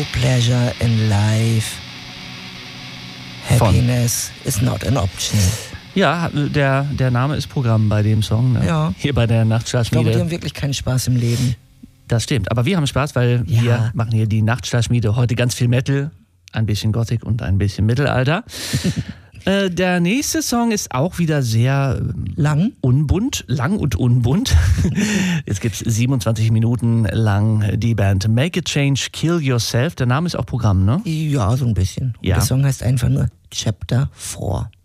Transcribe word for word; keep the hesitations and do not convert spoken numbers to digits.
No pleasure in life. Happiness Von. is not an option. Ja, der, der Name ist Programm bei dem Song. Ne? Ja. Hier bei der Nachtschlafschmiede. Ich glaube, die haben wirklich keinen Spaß im Leben. Das stimmt, aber wir haben Spaß, weil ja. wir machen hier die Nachtschlafschmiede. Heute ganz viel Metal, ein bisschen Gothic und ein bisschen Mittelalter. äh, der nächste Song ist auch wieder sehr lang, unbunt, lang und unbunt. Jetzt gibt es siebenundzwanzig Minuten lang die Band Make a Change, Kill Yourself. Der Name ist auch Programm, ne? Ja, so ein bisschen. Ja. Der Song heißt einfach nur Chapter vier.